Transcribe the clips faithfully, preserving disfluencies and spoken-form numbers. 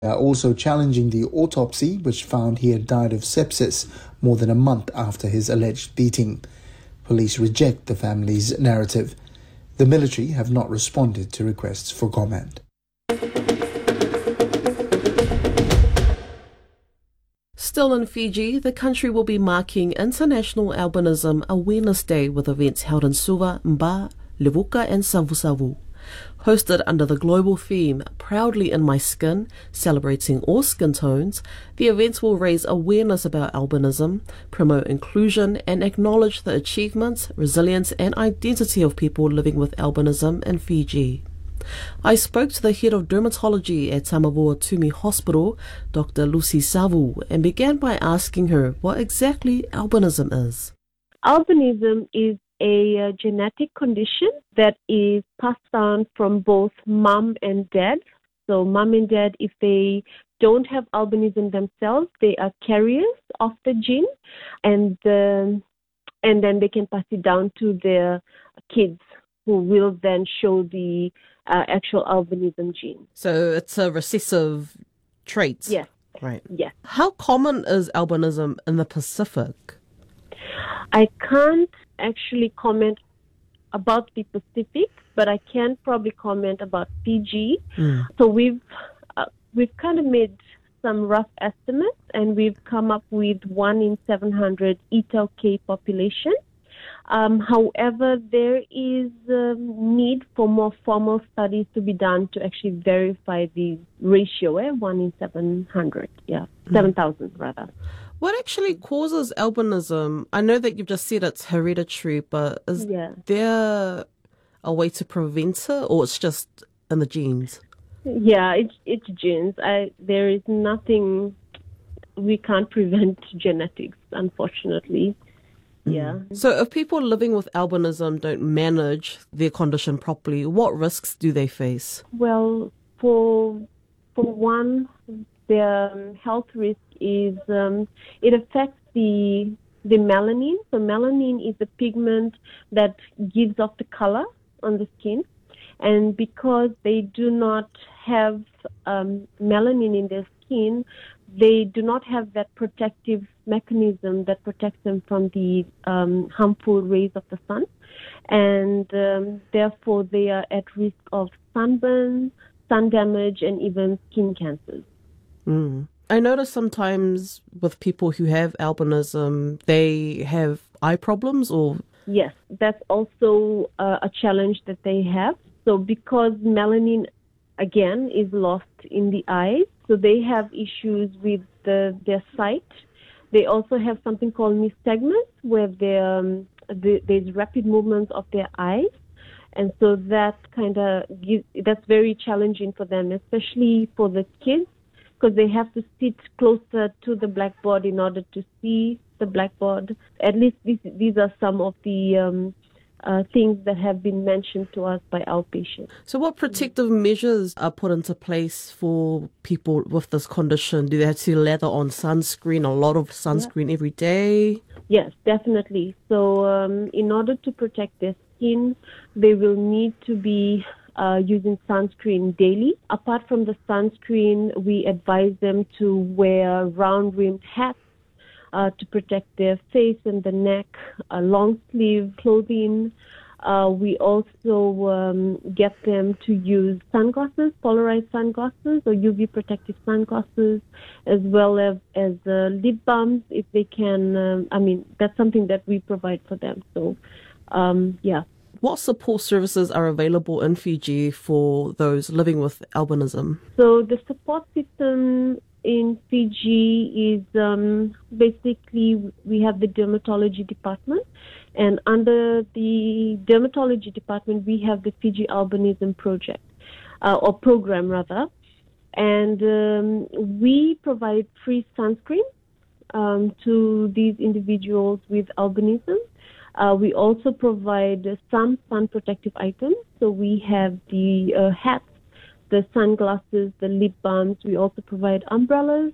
They are also challenging the autopsy, which found he had died of sepsis more than a month after his alleged beating. Police reject the family's narrative. The military have not responded to requests for comment. Still in Fiji, the country will be marking International Albinism Awareness Day with events held in Suva, Mba, Levuka and Savusavu. Hosted under the global theme, Proudly in My Skin, celebrating all skin tones, the events will raise awareness about albinism, promote inclusion and acknowledge the achievements, resilience and identity of people living with albinism in Fiji. I spoke to the head of dermatology at Tamavua Tumi Hospital, Doctor Lucy Savu, and began by asking her what exactly albinism is. Albinism is a uh, genetic condition that is passed down from both mom and dad. So mom and dad, if they don't have albinism themselves, they are carriers of the gene, and um, and then they can pass it down to their kids, who will then show the uh, actual albinism gene. So it's a recessive trait. Yes. Right. Yes. How common is albinism in the Pacific? I can't actually comment about the Pacific, but I can probably comment about Fiji. Mm. So we've uh, we've kind of made some rough estimates, and we've come up with one in seven hundred E T L K population. Um, however, there is a need for more formal studies to be done to actually verify the ratio, eh? one in seven hundred, yeah, mm. seven thousand rather. What actually causes albinism? I know that you've just said it's hereditary, but is yeah. there a way to prevent it, or it's just in the genes? Yeah, it's it's genes. I, there is nothing, we can't prevent genetics, unfortunately. Yeah. So if people living with albinism don't manage their condition properly, what risks do they face? Well, for for one, their um, health risk is um, it affects the the melanin. So melanin is the pigment that gives off the color on the skin, and because they do not have um, melanin in their skin, they do not have that protective mechanism that protects them from the um, harmful rays of the sun, and um, therefore they are at risk of sunburn, sun damage, and even skin cancers. Mm. I notice sometimes with people who have albinism, they have eye problems, or... Yes, that's also uh, a challenge that they have. So because melanin, again, is lost in the eyes, so they have issues with the, their sight. They also have something called nystagmus, where um, the, there's rapid movements of their eyes. And so that kind of gives, that's very challenging for them, especially for the kids, because they have to sit closer to the blackboard in order to see the blackboard. At least these, these are some of the um, uh, things that have been mentioned to us by our patients. So what protective measures are put into place for people with this condition? Do they have to lather on sunscreen, a lot of sunscreen yeah. every day? Yes, definitely. So um, in order to protect their skin, they will need to be Uh, using sunscreen daily. Apart from the sunscreen, we advise them to wear round-rimmed hats uh, to protect their face and the neck, uh, long-sleeve clothing. Uh, we also um, get them to use sunglasses, polarized sunglasses or U V protective sunglasses, as well as, as uh, lip balms if they can. Um, I mean, that's something that we provide for them. So, um, yeah. What support services are available in Fiji for those living with albinism? So the support system in Fiji is um, basically we have the dermatology department, and under the dermatology department we have the Fiji Albinism Project, uh, or program rather, and um, we provide free sunscreen um, to these individuals with albinism. Uh, we also provide uh, some sun protective items. So we have the uh, hats, the sunglasses, the lip balms. We also provide umbrellas.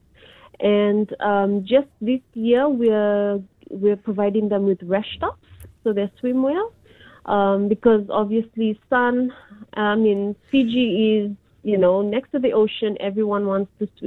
And um, just this year, we're we're providing them with rash tops, so they're swimwear. Um, because obviously sun, I mean, Fiji is, you know, next to the ocean, everyone wants to swim.